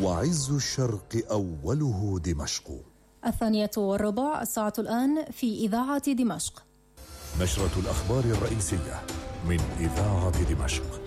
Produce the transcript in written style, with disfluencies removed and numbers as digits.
وعز الشرق أوله دمشق. 12:15 الساعة الآن في إذاعة دمشق. نشرة الأخبار الرئيسية من إذاعة دمشق.